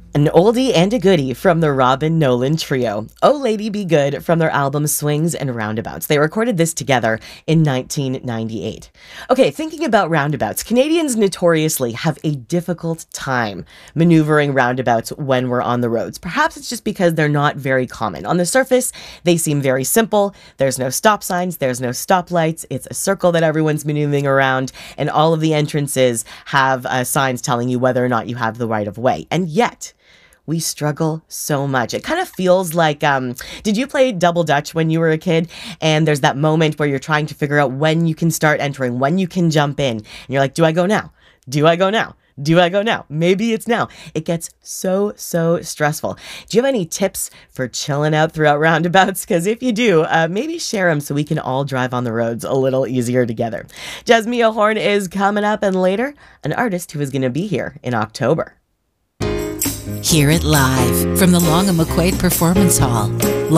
An oldie and a goodie from the Robin Nolan Trio. Oh Lady Be Good from their album Swings and Roundabouts. They recorded this together in 1998. Okay, thinking about roundabouts, Canadians notoriously have a difficult time maneuvering roundabouts when we're on the roads. Perhaps it's just because they're not very common. On the surface, they seem very simple. There's no stop signs, there's no stoplights. It's a circle that everyone's maneuvering around, and all of the entrances have signs telling you whether or not you have the right of way. And yet, we struggle so much. It kind of feels like, did you play Double Dutch when you were a kid? And there's that moment where you're trying to figure out when you can start entering, when you can jump in. And you're like, do I go now? Do I go now? Do I go now? Maybe it's now. It gets so stressful. Do you have any tips for chilling out throughout roundabouts? Because if you do, maybe share them so we can all drive on the roads a little easier together. Jasmia Horn is coming up, and later, an artist who is going to be here in October. Hear it live from the Long and McQuaid Performance Hall.